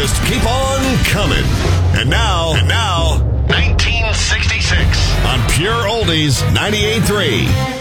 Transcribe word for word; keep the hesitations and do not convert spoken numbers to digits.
just keep on coming. And now, and now, nineteen sixty-six on Pure Oldies ninety-eight point three.